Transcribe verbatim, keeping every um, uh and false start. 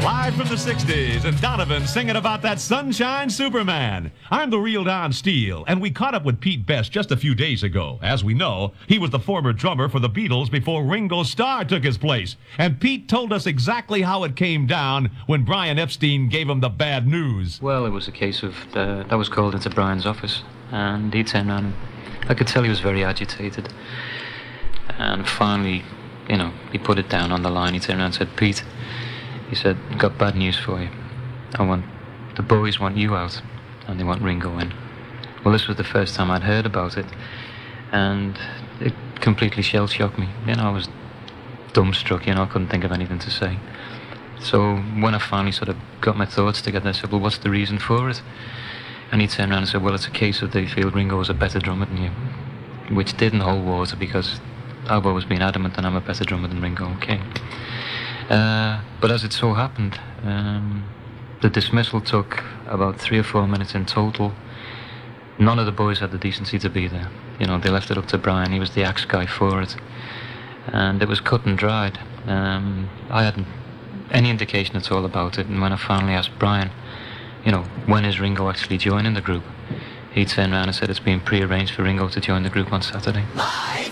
Live from the sixties, and Donovan singing about that Sunshine Superman. I'm the real Don Steele, and we caught up with Pete Best just a few days ago. As we know, he was the former drummer for the Beatles before Ringo Starr took his place. And Pete told us exactly how it came down when Brian Epstein gave him the bad news. Well, it was a case of, uh, I was called into Brian's office, and he turned around, and I could tell he was very agitated. And finally, you know, he put it down on the line. He turned around and said, "Pete," he said, "I've got bad news for you. I want, the boys want you out, and they want Ringo in." Well, this was the first time I'd heard about it, and it completely shell-shocked me. You know, I was dumbstruck, you know, I couldn't think of anything to say. So when I finally sort of got my thoughts together, I said, "Well, what's the reason for it?" And he turned around and said, "Well, it's a case of they feel Ringo was a better drummer than you," which didn't hold water because I've always been adamant that I'm a better drummer than Ringo, okay. Uh, but as it so happened, um, the dismissal took about three or four minutes in total. None of the boys had the decency to be there. You know, they left it up to Brian. He was the axe guy for it. And it was cut and dried. Um, I hadn't any indication at all about it. And when I finally asked Brian, you know, when is Ringo actually joining the group? He turned around and said it's been pre-arranged for Ringo to join the group on Saturday. Live